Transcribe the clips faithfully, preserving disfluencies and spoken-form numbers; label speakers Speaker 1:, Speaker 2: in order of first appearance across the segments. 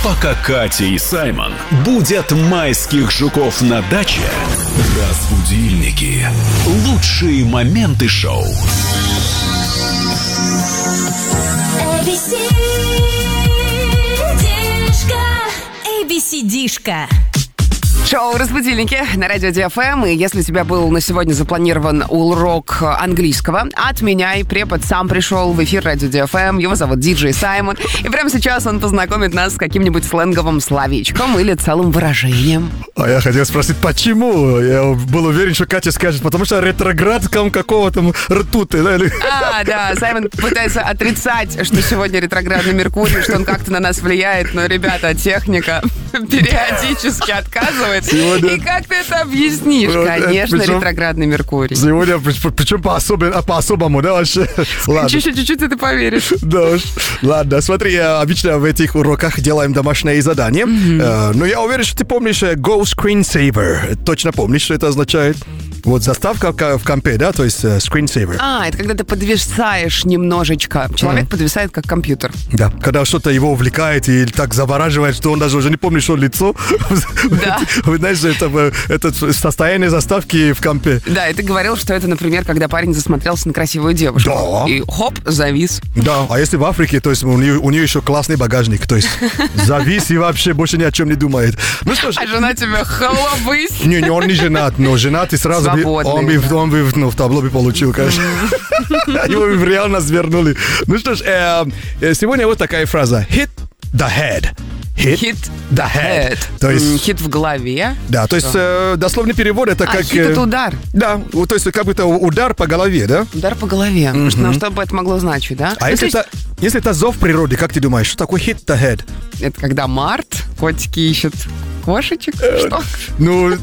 Speaker 1: Пока Катя и Саймон будят майских жуков на даче, разбудильники. Лучшие моменты шоу.
Speaker 2: эй би си эй би си Дишка.
Speaker 3: Шоу «Разбудильники» на радио ди эф эм. И если у тебя был на сегодня запланирован урок английского, отменяй. Препод сам пришел в эфир радио ди эф эм. Его зовут Диджей Саймон. И прямо сейчас он познакомит нас с каким-нибудь сленговым словечком или целым выражением.
Speaker 4: А я хотел спросить, почему? Я был уверен, что Катя скажет, потому что ретроградком какого-то ртуты, да? Или...
Speaker 3: А, да, Саймон пытается отрицать, что сегодня ретроградный Меркурий, что он как-то на нас влияет. Но, ребята, техника периодически отказывает. Сегодня... И как ты это объяснишь? Конечно, причем... ретроградный Меркурий.
Speaker 4: Сегодня, причем по-особенному, по-особому, да, вообще?
Speaker 3: Чуть-чуть, чуть-чуть, и ты поверишь.
Speaker 4: Да уж. Ладно, смотри, обычно в этих уроках делаем домашние задания. Mm-hmm. Но я уверен, что ты помнишь Go Screensaver. Точно помнишь, что это означает? Вот заставка в компе, да, то есть uh, screensaver.
Speaker 3: А, это когда ты подвисаешь немножечко. Человек mm. подвисает как компьютер.
Speaker 4: Да, когда что-то его увлекает и так завораживает, что он даже уже не помнит, что лицо.
Speaker 3: Да.
Speaker 4: Вы знаете, это, это состояние заставки в компе.
Speaker 3: Да, и ты говорил, что это, например, когда парень засмотрелся на красивую девушку.
Speaker 4: Да.
Speaker 3: И хоп, завис.
Speaker 4: Да, а если в Африке, то есть у нее, у нее еще классный багажник, то есть завис и вообще больше ни о чем не думает. Ну что ж.
Speaker 3: А жена тебя хлобысь.
Speaker 4: Не, не, он не женат, но женат и сразу...
Speaker 3: Свободный,
Speaker 4: он бы,
Speaker 3: да.
Speaker 4: он бы ну, в табло бы получил, конечно. Его бы реально свернули. Ну что ж, э, сегодня вот такая фраза. Hit the head. Hit,
Speaker 3: hit
Speaker 4: the head.
Speaker 3: То есть... Хит в голове.
Speaker 4: Да, то есть э, дословный перевод это
Speaker 3: а,
Speaker 4: как...
Speaker 3: хит это удар.
Speaker 4: Да, то есть как будто удар по голове, да?
Speaker 3: Удар по голове. Mm-hmm. Ну, что бы это могло значить, да?
Speaker 4: А если,
Speaker 3: если...
Speaker 4: это, если это зов природы, как ты думаешь, что такое hit the head?
Speaker 3: Это когда март, котики ищут кошечек? Что?
Speaker 4: Ну...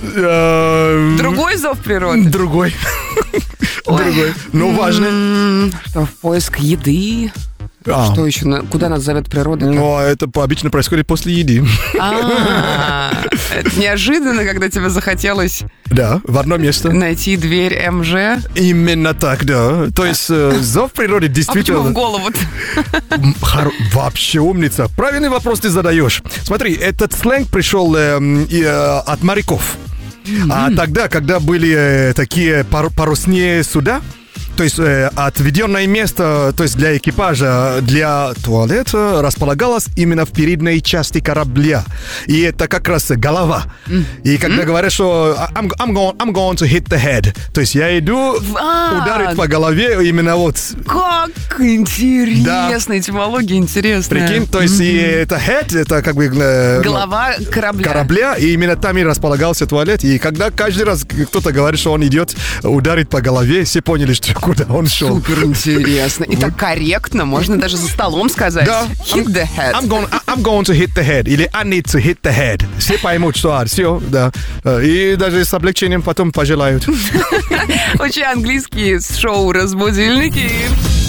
Speaker 3: Другой зов природы?
Speaker 4: Другой. Другой. Но важный.
Speaker 3: Что, в поиск еды? А. Что еще? Куда нас зовет природа?
Speaker 4: Ну, это обычно происходит после еды.
Speaker 3: А, это неожиданно, когда тебе захотелось...
Speaker 4: Да, в одно место.
Speaker 3: Найти дверь эм жэ.
Speaker 4: Именно так, да. То есть зов природы действительно...
Speaker 3: А почему в голову-то?
Speaker 4: Вообще умница. Правильный вопрос ты задаешь. Смотри, этот сленг пришел от моряков. А тогда, когда были такие парусные суда, то есть э, отведенное место, то есть для экипажа, для туалета располагалось именно в передней части корабля. И это как раз голова. Mm. И когда mm. говорят, что I'm, I'm, going, I'm going to hit the head, то есть я иду а, ударить по голове именно вот.
Speaker 3: Как интересно, да. Этимология интересная.
Speaker 4: Прикинь, то есть mm-hmm. и это head, это как бы... Э,
Speaker 3: голова корабля.
Speaker 4: Корабля, и именно там и располагался туалет. И когда каждый раз кто-то говорит, что он идет ударить по голове, все поняли, что куда он шел.
Speaker 3: Супер интересно. И так корректно, можно даже за столом сказать.
Speaker 4: Да.
Speaker 3: Hit the head.
Speaker 4: I'm going, I'm going to hit the head. Или I need to hit the head. Все поймут, что а, все, да. И даже с облегчением потом пожелают.
Speaker 3: Учи английский с шоу «Разбудильники».